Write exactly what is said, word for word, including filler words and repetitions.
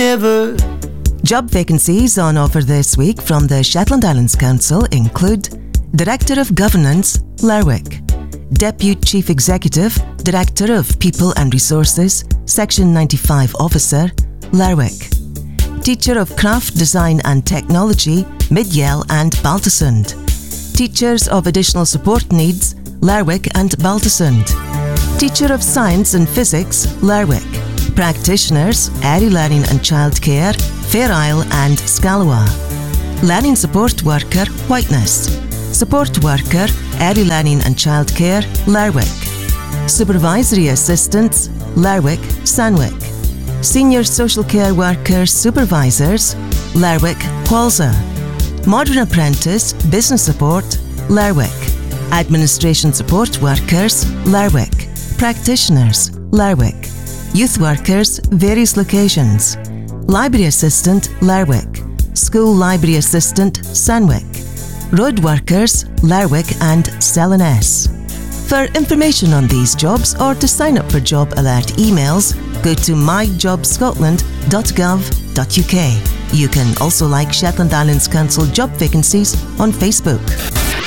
never. Job vacancies on offer this week from the Shetland Islands Council include Director of Governance, Lerwick; Deputy Chief Executive, Director of People and Resources, Section ninety-five Officer, Lerwick; Teacher of Craft, Design and Technology, Mid-Yell and Baltusund; Teachers of Additional Support Needs, Lerwick and Baltusund; Teacher of Science and Physics, Lerwick; Practitioners, Early Learning and Childcare, Fair Isle and Scalawa; Learning Support Worker, Whiteness; Support Worker, Early Learning and Childcare, Lerwick; Supervisory Assistants, Lerwick, Sandwick; Senior Social Care Workers Supervisors, Lerwick, Qualza; Modern Apprentice, Business Support, Lerwick; Administration Support Workers, Lerwick; Practitioners, Lerwick; Youth Workers, various locations; Library Assistant, Lerwick; School Library Assistant, Sandwick; Road Workers, Lerwick and Selenes. For information on these jobs or to sign up for job alert emails, go to my job scotland dot gov dot U K. You can also like Shetland Islands Council job vacancies on Facebook.